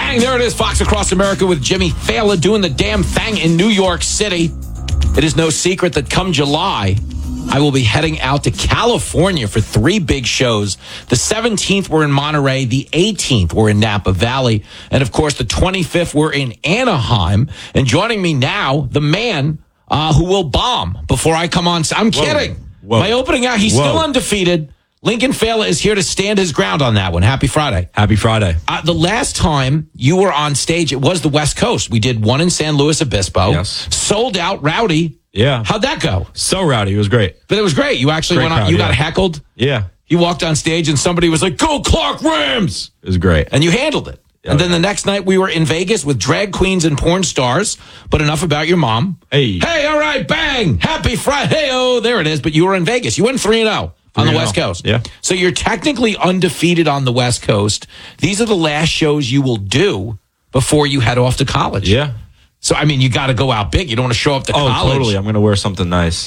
Bang! There it is, Fox Across America with Jimmy Fallon doing the damn thing in New York City. It is no secret that come July, I will be heading out to California for 3 big shows. The 17th, we're in Monterey. The 18th, we're in Napa Valley. And, of course, the 25th, we're in Anaheim. And joining me now, the man who will bomb before I come on. I'm kidding. Whoa. My opening out, he's still undefeated. Lincoln Fela is here to stand his ground on that one. Happy Friday. Happy Friday. The last time you were on stage, it was the West Coast. We did one in San Luis Obispo. Yes. Sold out, rowdy. Yeah. How'd that go? So rowdy. It was great. But it was great. You actually went on. You got heckled. Yeah. You walked on stage and somebody was like, "Go Clark Rams!" It was great. And you handled it. And then the next night we were in Vegas with drag queens and porn stars. But enough about your mom. Hey, all right, bang! Happy Friday! Hey-oh, there it is. But you were in Vegas. You went 3-0 on the West Coast. Yeah. So you're technically undefeated on the West Coast. These are the last shows you will do before you head off to college. Yeah. So, I mean, you got to go out big. You don't want to show up to college. Oh, totally. I'm going to wear something nice.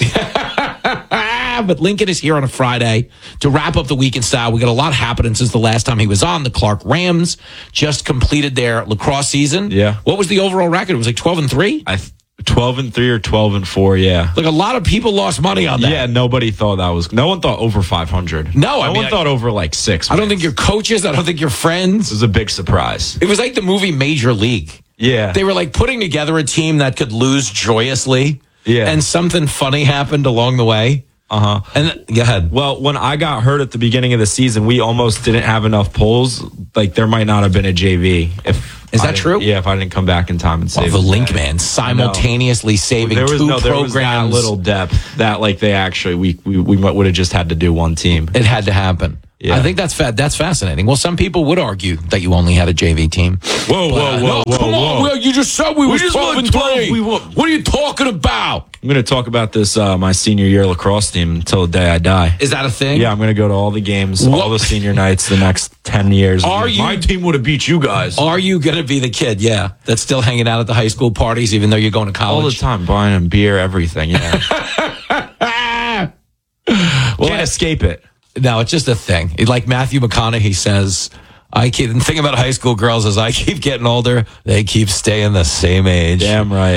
But Lincoln is here on a Friday to wrap up the week in style. We got a lot happening since the last time he was on. The Clark Rams just completed their lacrosse season. Yeah. What was the overall record? It was like 12-3? 12-3 or 12-4, yeah. Like a lot of people lost money on that. Yeah, nobody thought that was... No one thought over 500. No, no one thought over like 6. I don't think your coaches, I don't think your friends. It was a big surprise. It was like the movie Major League. Yeah. They were like putting together a team that could lose joyously. Yeah. And something funny happened along the way. Uh-huh. And go ahead. Well, when I got hurt at the beginning of the season, we almost didn't have enough polls. Like, there might not have been a JV. Is that true? Yeah, if I didn't come back in time and save the Link Man simultaneously saving two programs. There was that little depth that, like, they actually, we would have just had to do one team. It had to happen. Yeah. I think that's fascinating. Well, some people would argue that you only had a JV team. Whoa. Come on, Will, you just said we were 12-3. What are you talking about? I'm going to talk about this, my senior year lacrosse team until the day I die. Is that a thing? Yeah, I'm going to go to all the games, all the senior nights the next 10 years. My team would have beat you guys. Are you going to be the kid, that's still hanging out at the high school parties even though you're going to college? All the time, buying them beer, everything, yeah. Can't escape it. No, it's just a thing. Like Matthew McConaughey says, the thing about high school girls is I keep getting older, they keep staying the same age. Damn right.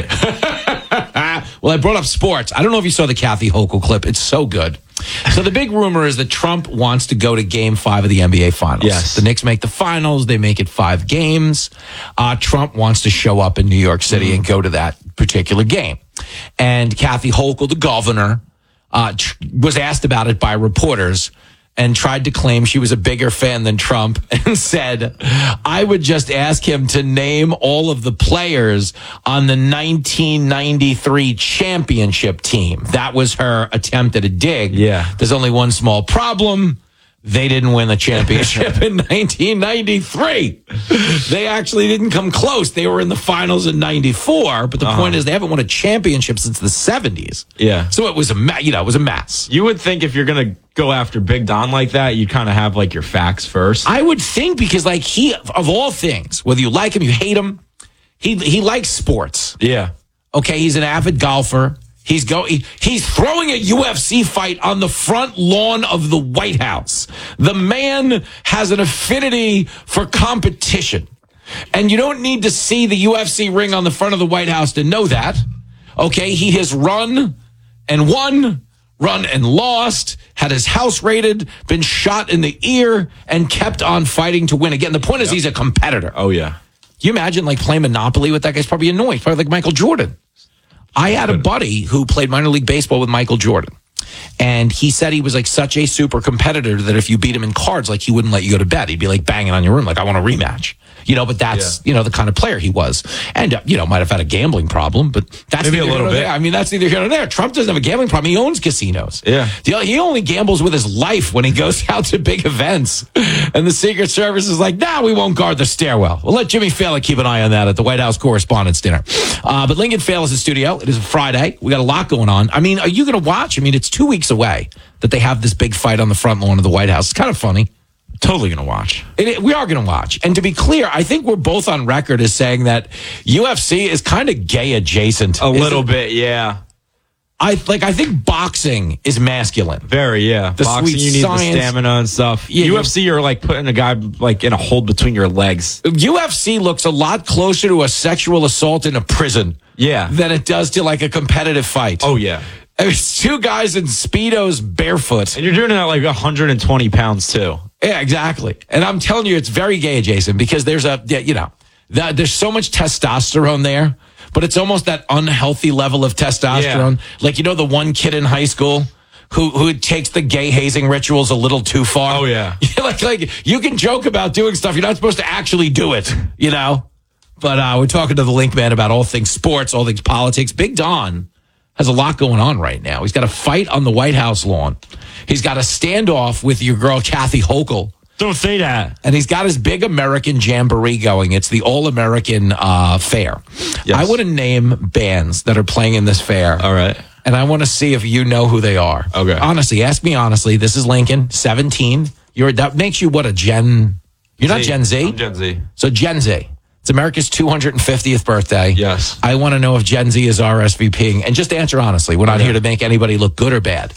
Well, I brought up sports. I don't know if you saw the Kathy Hochul clip. It's so good. So the big rumor is that Trump wants to go to Game 5 of the NBA Finals. Yes. The Knicks make the finals. They make it 5 games. Trump wants to show up in New York City and go to that particular game. And Kathy Hochul, the governor, was asked about it by reporters and tried to claim she was a bigger fan than Trump and said, I would just ask him to name all of the players on the 1993 championship team. That was her attempt at a dig. Yeah. There's only one small problem. They didn't win the championship in 1993. They actually didn't come close. They were in the finals in 94. But the point is they haven't won a championship since the 70s. Yeah. So it was it was a mess. You would think if you're going to go after Big Don like that, you'd kind of have like your facts first. I would think because like he, of all things, whether you like him, you hate him, he likes sports. Yeah. Okay. He's an avid golfer. He's throwing a UFC fight on the front lawn of the White House. The man has an affinity for competition. And you don't need to see the UFC ring on the front of the White House to know that. Okay, he has run and won, run and lost, had his house raided, been shot in the ear, and kept on fighting to win again. The point is he's a competitor. Oh, yeah. Can you imagine like playing Monopoly with that guy? It's probably annoying. Probably like Michael Jordan. I had a buddy who played minor league baseball with Michael Jordan. And he said he was like such a super competitor that if you beat him in cards, like he wouldn't let you go to bed. He'd be like banging on your room, like I want a rematch. But that's, the kind of player he was. And, might have had a gambling problem, but that's maybe a little bit. I mean, that's neither here nor there. Trump doesn't have a gambling problem. He owns casinos. Yeah. He only gambles with his life when he goes out to big events. And the Secret Service is like, we won't guard the stairwell. We'll let Jimmy Fallon keep an eye on that at the White House Correspondents' Dinner. But Lincoln Fallon is in studio. It is a Friday. We got a lot going on. I mean, are you going to watch? I mean, it's 2 weeks away that they have this big fight on the front lawn of the White House. It's kind of funny. Totally going to watch. We are going to watch. And to be clear, I think we're both on record as saying that UFC is kind of gay adjacent. A little bit, yeah. I think boxing is masculine. Very, yeah. The Boxing, sweet you need science. the stamina and stuff. Yeah, UFC, you're like putting a guy like in a hold between your legs. UFC looks a lot closer to a sexual assault in a prison Yeah. than it does to like a competitive fight. Oh, yeah. I mean, it's two guys in Speedos barefoot. And you're doing it at like 120 pounds, too. Yeah, exactly. And I'm telling you, it's very gay, Jason, because there's there's so much testosterone there, but it's almost that unhealthy level of testosterone. Like, the one kid in high school who takes the gay hazing rituals a little too far. Oh, yeah. like you can joke about doing stuff. You're not supposed to actually do it, But we're talking to the Link Man about all things sports, all things politics. Big Don has a lot going on right now. He's got a fight on the White House lawn. He's got a standoff with your girl, Kathy Hochul. Don't say that. And he's got his big American Jamboree going. It's the All-American Fair. Yes. I want to name bands that are playing in this fair. All right. And I want to see if you know who they are. Okay. Honestly, ask me honestly. This is Lincoln, 17. That makes you what, a Gen... You're not Gen Z? I'm Gen Z. So Gen Z. It's America's 250th birthday. Yes. I want to know if Gen Z is RSVPing. And just answer honestly. We're not here to make anybody look good or bad.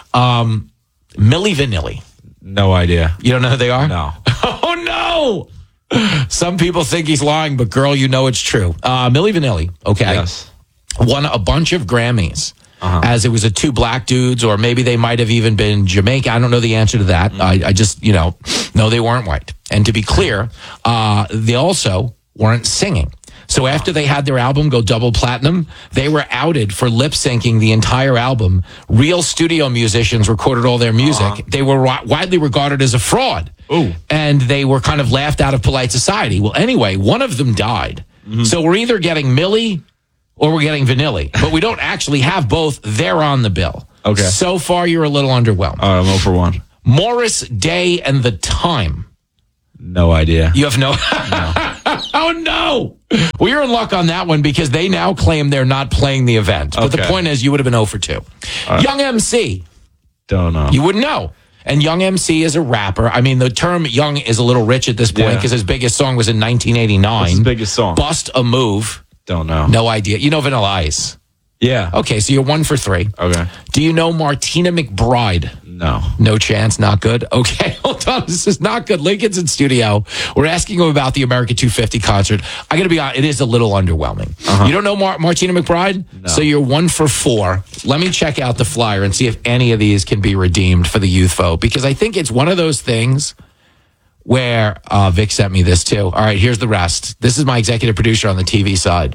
Milli Vanilli. No idea. You don't know who they are? No. Oh, no. Some people think he's lying, but girl, it's true. Milli Vanilli, okay, Yes. won a bunch of Grammys. As it was two black dudes, or maybe they might have even been Jamaican. I don't know the answer to that. I just, know they weren't white. And to be clear, they also weren't singing. So after they had their album go double platinum, they were outed for lip syncing the entire album. Real studio musicians recorded all their music. They were widely regarded as a fraud. Ooh. And they were kind of laughed out of polite society. Well, anyway, one of them died. So we're either getting Millie or we're getting Vanilli. But we don't actually have both. They're on the bill. Okay. So far, you're a little underwhelmed. I'm 0 for 1. Morris Day and the Time. No idea. You have no... Oh, no. Well, you're in luck on that one because they now claim they're not playing the event. But the Okay. point is, you would have been 0 for 2. Young MC. Don't know. You wouldn't know. And Young MC is a rapper. I mean, the term Young is a little rich at this point because his biggest song was in 1989. What's his biggest song? Bust a Move. Don't know. No idea. You know Vanilla Ice. Yeah. Okay, so you're 1 for 3. Okay. Do you know Martina McBride? No. No chance. Not good. Okay, hold on. This is not good. Lincoln's in studio. We're asking him about the America 250 concert. I got to be honest, it is a little underwhelming. You don't know Martina McBride? No. So you're 1 for 4. Let me check out the flyer and see if any of these can be redeemed for the youth vote, because I think it's one of those things where Vic sent me this too. All right, here's the rest. This is my executive producer on the TV side.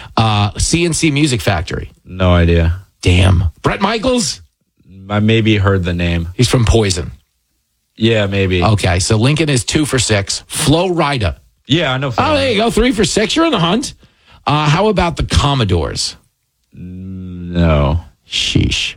CNC Music Factory. No idea. Damn. Bret Michaels? I maybe heard the name. He's from Poison. Yeah, maybe. Okay, so Lincoln is 2 for 6. Flo Rida. Yeah, I know. Oh, there you go. 3 for 6. You're in the hunt. How about the Commodores? No. Sheesh.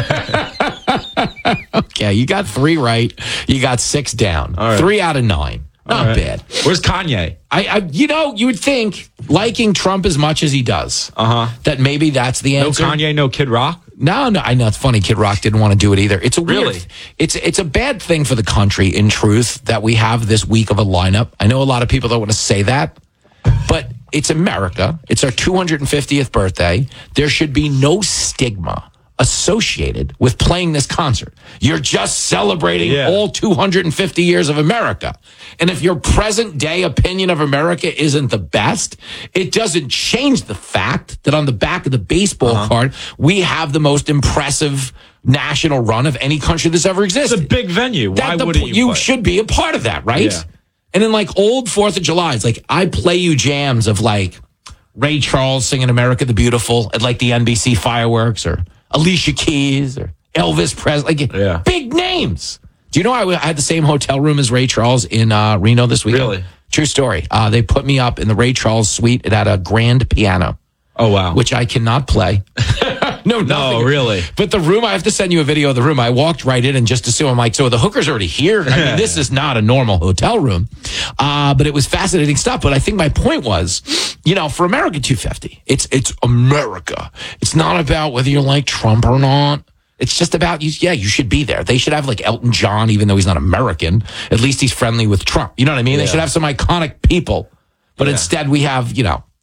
Okay, you got 3 right. You got 6 down. All right. 3 out of 9. Not bad. Where's Kanye? You would think, liking Trump as much as he does, that maybe that's the No answer. Kanye, no Kid Rock? No, I know it's funny. Kid Rock didn't want to do it either. It's a weird, Really? It's a bad thing for the country, in truth, that we have this weak of a lineup. I know a lot of people don't want to say that, but it's America. It's our 250th birthday. There should be no stigma associated with playing this concert. You're just celebrating all 250 years of America. And if your present day opinion of America isn't the best, it doesn't change the fact that on the back of the baseball card, we have the most impressive national run of any country that's ever existed. It's a big venue. Why wouldn't you play? should be a part of that, right? Yeah. And then like old 4th of July, it's like I play you jams of like Ray Charles singing America the Beautiful at like the NBC fireworks, or Alicia Keys, or Elvis Presley. Like, big names. Do you know I had the same hotel room as Ray Charles in Reno this weekend? Really? True story. They put me up in the Ray Charles suite. It had a grand piano. Oh, wow. Which I cannot play. No, really. But the room, I have to send you a video of the room. I walked right in and just assumed, I'm like, so the hooker's already here? I mean, this is not a normal hotel room. But it was fascinating stuff. But I think my point was, for America 250, it's America. It's not about whether you like Trump or not. It's just about, you should be there. They should have like Elton John, even though he's not American. At least he's friendly with Trump. You know what I mean? They should have some iconic people. But instead we have,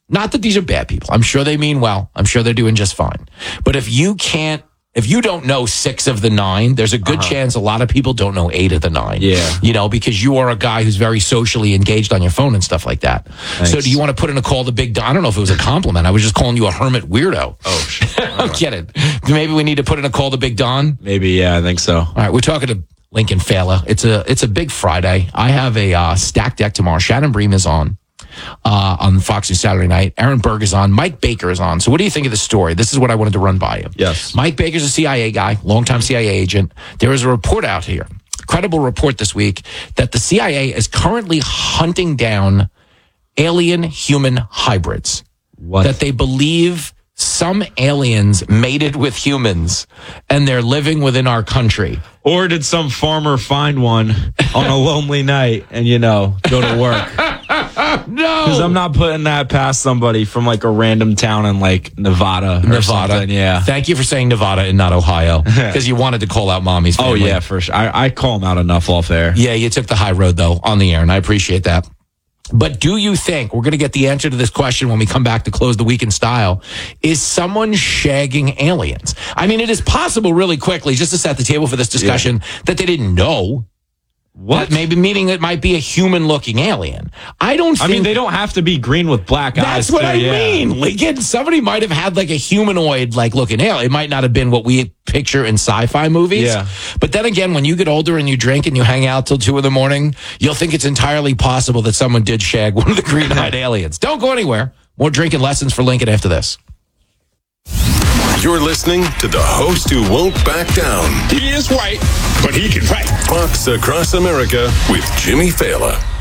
Not that these are bad people. I'm sure they mean well. I'm sure they're doing just fine. But if you don't know 6 of the 9, there's a good chance a lot of people don't know 8 of the 9. Yeah. Because you are a guy who's very socially engaged on your phone and stuff like that. Thanks. So do you want to put in a call to Big Don? I don't know if it was a compliment. I was just calling you a hermit weirdo. Oh, shit. I'm kidding. Maybe we need to put in a call to Big Don. Maybe, yeah, I think so. All right, we're talking to Lincoln Fela. It's a big Friday. I have a stacked deck tomorrow. Shannon Bream is on Fox News Saturday night. Aaron Berg is on. Mike Baker is on. So what do you think of the story? This is what I wanted to run by you. Yes. Mike Baker's a CIA guy, longtime CIA agent. There is a report out here, credible report this week, that the CIA is currently hunting down alien-human hybrids. What? That they believe some aliens mated with humans and they're living within our country. Or did some farmer find one on a lonely night and, go to work? No. Because I'm not putting that past somebody from like a random town in like Nevada. Or something. Yeah. Thank you for saying Nevada and not Ohio, because you wanted to call out Mommy's family. Oh, yeah, for sure. I call them out enough off air. Yeah, you took the high road, though, on the air, and I appreciate that. But do you think, we're going to get the answer to this question when we come back to close the week in style, is someone shagging aliens? I mean, it is possible really quickly, just to set the table for this discussion, that they didn't know. What? Maybe meaning it might be a human-looking alien. I mean, they don't have to be green with black eyes. That's what I mean. Lincoln, somebody might have had like a humanoid looking alien. It might not have been what we picture in sci-fi movies. Yeah. But then again, when you get older and you drink and you hang out till 2 a.m, you'll think it's entirely possible that someone did shag one of the green-eyed aliens. Don't go anywhere. More drinking lessons for Lincoln after this. You're listening to the host who won't back down. He is white, but he can fight. Fox Across America with Jimmy Fallon.